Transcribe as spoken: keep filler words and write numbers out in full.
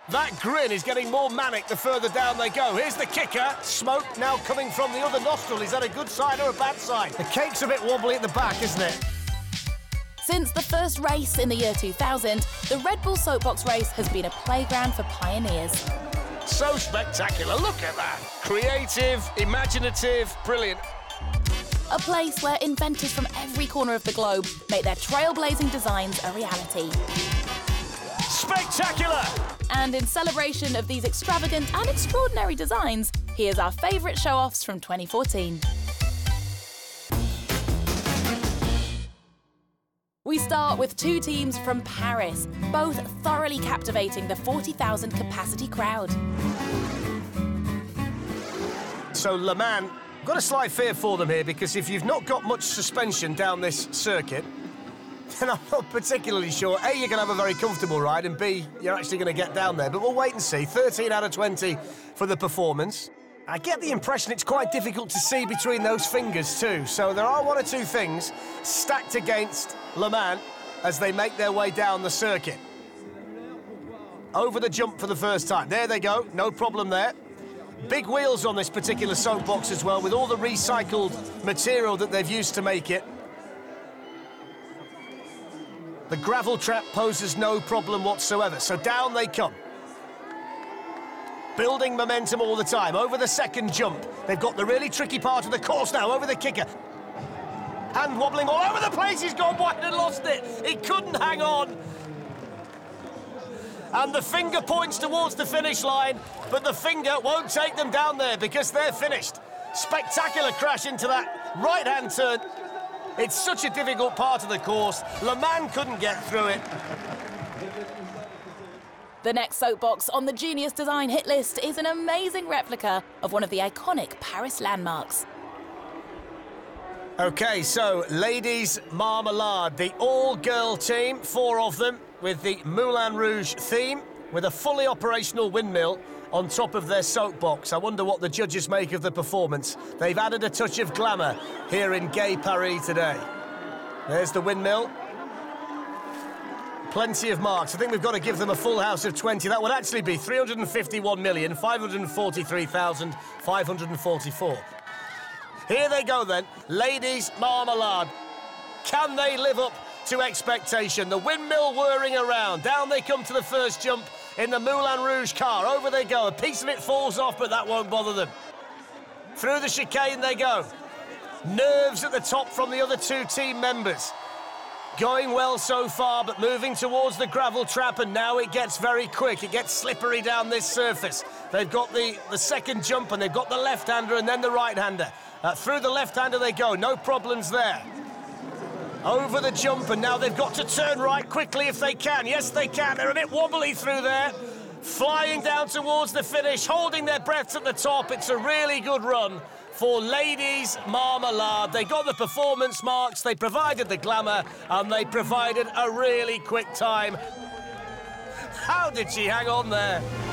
That grin is getting more manic the further down they go. Here's the kicker. Smoke now coming from the other nostril. Is that a good sign or a bad sign? The cake's a bit wobbly at the back, isn't it? Since the first race in the year two thousand, the Red Bull Soapbox race has been a playground for pioneers. So spectacular, look at that. Creative, imaginative, brilliant. A place where inventors from every corner of the globe make their trailblazing designs a reality. Spectacular! And in celebration of these extravagant and extraordinary designs, here's our favourite show-offs from twenty fourteen. We start with two teams from Paris, both thoroughly captivating the forty thousand capacity crowd. So Le Mans, I've got a slight fear for them here, because if you've not got much suspension down this circuit, then I'm not particularly sure, A, you're going to have a very comfortable ride, and B, you're actually going to get down there. But we'll wait and see. thirteen out of twenty for the performance. I get the impression it's quite difficult to see between those fingers too, so there are one or two things stacked against Le Mans as they make their way down the circuit. Over the jump for the first time. There they go, no problem there. Big wheels on this particular soapbox as well, with all the recycled material that they've used to make it. The gravel trap poses no problem whatsoever, so down they come. Building momentum all the time. Over the second jump, they've got the really tricky part of the course now, over the kicker. Hand wobbling all over the place, he's gone wide and lost it. He couldn't hang on. And the finger points towards the finish line, but the finger won't take them down there because they're finished. Spectacular crash into that right-hand turn. It's such a difficult part of the course. Le Mans couldn't get through it. The next soapbox on the Genius Design hit list is an amazing replica of one of the iconic Paris landmarks. OK, so Ladies Marmalade, the all-girl team, four of them, with the Moulin Rouge theme, with a fully operational windmill on top of their soapbox. I wonder what the judges make of the performance. They've added a touch of glamour here in Gay Paris today. There's the windmill. Plenty of marks. I think we've got to give them a full house of twenty. That would actually be three hundred fifty-one million, five hundred forty-three thousand, five hundred forty-four. Here they go then, Ladies Marmalade. Can they live up to expectation? The windmill whirring around. Down they come to the first jump in the Moulin Rouge car. Over they go. A piece of it falls off, but that won't bother them. Through the chicane they go. Nerves at the top from the other two team members. Going well so far, but moving towards the gravel trap, and now it gets very quick. It gets slippery down this surface. They've got the, the second jump, and they've got the left-hander and then the right-hander. Uh, through the left-hander they go, no problems there. Over the jump, and now they've got to turn right quickly if they can. Yes, they can. They're a bit wobbly through there. Flying down towards the finish, holding their breaths at the top. It's a really good run for Ladies Marmalade. They got the performance marks, they provided the glamour, and they provided a really quick time. How did she hang on there?